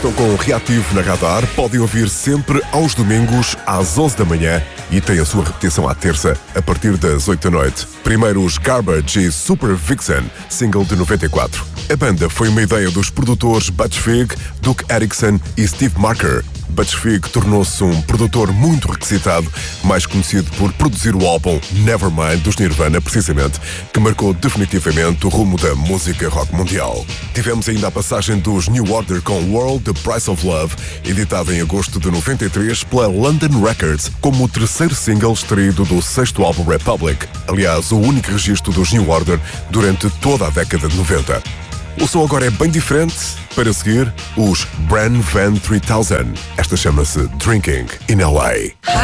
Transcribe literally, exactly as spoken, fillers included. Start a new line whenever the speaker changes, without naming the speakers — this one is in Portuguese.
estão com o Reativo na Radar podem ouvir sempre aos domingos às onze da manhã e tem a sua repetição à terça a partir das oito da noite. Primeiro os Garbage e Super Vixen, single de noventa e quatro. A banda foi uma ideia dos produtores Butch Vig, Duke Erickson e Steve Marker. Butch Vig tornou-se um produtor muito requisitado, mais conhecido por produzir o álbum Nevermind dos Nirvana, precisamente, que marcou definitivamente o rumo da música rock mundial. Tivemos ainda a passagem dos New Order com World, The Price of Love, editado em agosto de noventa e três pela London Records, como o terceiro single extraído do sexto álbum Republic, aliás, o único registro dos New Order durante toda a década de noventa. O som agora é bem diferente. Para seguir, os Bran Van três mil. Esta chama-se Drinking in L A.